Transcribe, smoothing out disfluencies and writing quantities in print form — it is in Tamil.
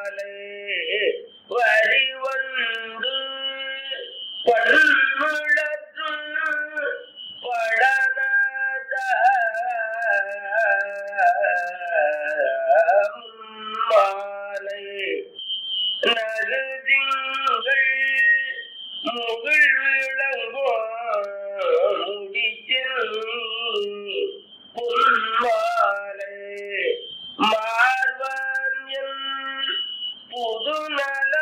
வரிவண்டு பண்முழற்றும் படனத மாலை நகுதிங்கள் முகில் விளங்கோ முடிச்சில் புன்மாலை மார்வன் புது நல